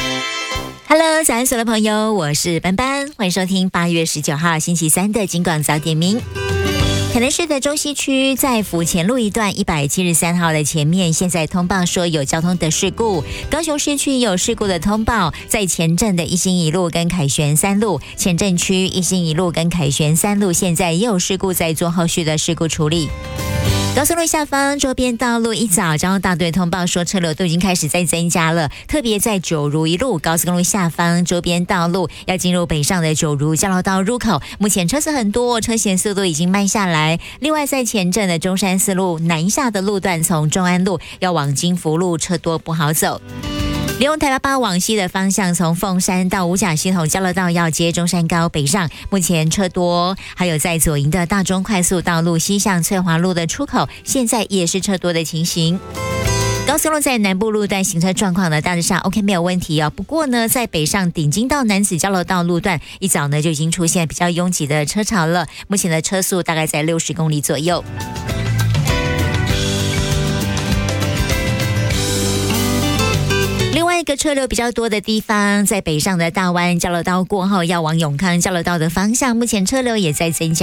Hello， 早安，所有的朋友，我是班班，欢迎收听8月19号星期三的金广早点名。台南市的中西区在府前路一段173号的前面，现在通报说有交通的事故。高雄市区有事故的通报，在前镇的一心一路跟凯旋三路，前镇区一心一路跟凯旋三路现在也有事故，在做后续的事故处理。高速路下方周边道路一早交通大队通报说车流都已经开始在增加了，特别在九如一路高速公路下方周边道路要进入北上的九如交流道入口，目前车次很多，车行速度已经慢下来。另外在前镇的中山四路南下的路段，从中安路要往金福路车多不好走。利用台8往西的方向，从凤山到五甲系统交流道要接中山高北上，目前车多。还有在左营的大中快速道路西向翠华路的出口，现在也是车多的情形。高速路在南部路段行车状况呢，大致上 OK 没有问题哦。不过呢，在北上顶金到南子交流道路段，一早呢就已经出现比较拥挤的车潮了，目前的车速大概在60公里左右。另外一个车流比较多的地方，在北上的大湾交流道过后，要往永康交流道的方向，目前车流也在增加。